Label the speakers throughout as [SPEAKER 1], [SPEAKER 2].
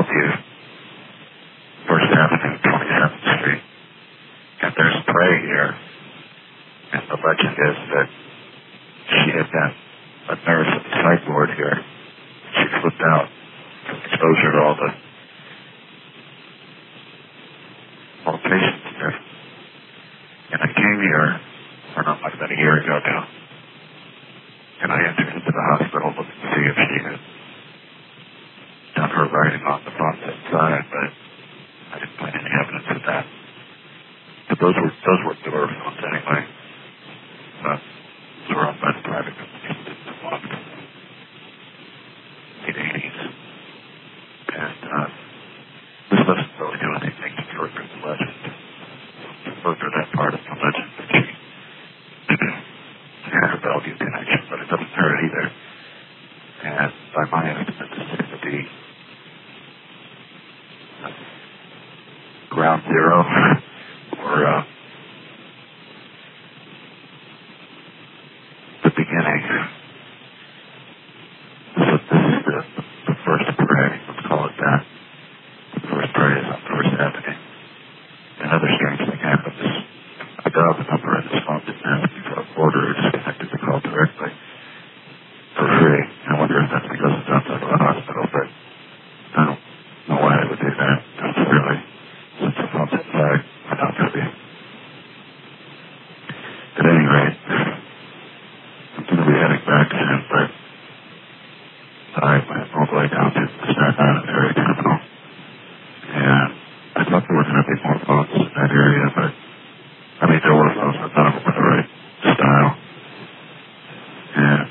[SPEAKER 1] Bellevue, First Avenue, 27th Street. And there's Prey here. And the legend is that she had been a nurse at the psych ward here. She flipped out from exposure to all the patients here. And I came here, or not like about a year ago now, and I entered into the hospital looking to see if she had done her writing on the bumps inside, but I didn't find any evidence of that. But those were door phones anyway. Those were owned by the private companies that didn't belong to the mid-80s. And this doesn't really do anything to further the legend. To further that part of the legend that she had a Bellevue connection, but it doesn't hurt either. And by my estimate, this seems to be ground zero or the beginning. So this is the first prey, let's call it that. The first prey is on First Avenue. Another strange thing happened is I dialed the number and this phone didn't ask me for a order, it disconnected the call directly for free. I wonder if that's because it's outside of the hospital, but I don't know why I would do that necessarily. Since the phone's inside, I'm not going to be. At any rate, I'm going to be heading back soon, but I went all the way down to the Staten Island area terminal. And I thought there were going to be more phones in that area, but I mean, there were phones, but none of them were the right style. And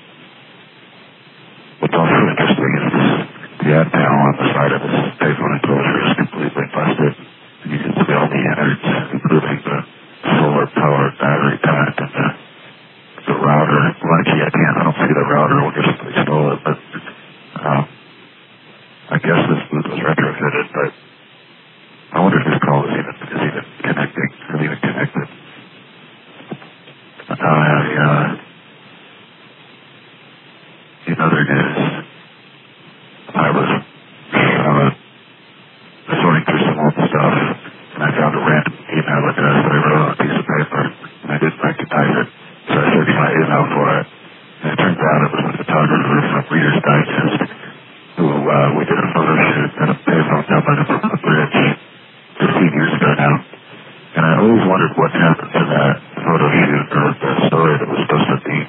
[SPEAKER 1] what's also interesting is the ad panel on the side of this payphone enclosure is completely busted. And you can see all the innards, including the solar-powered battery pack and the router. Well, actually, I don't see the router. We'll just stole it, but I guess this booth was retrofitted, but I wonder if this call is even connecting, or even connected. In other news,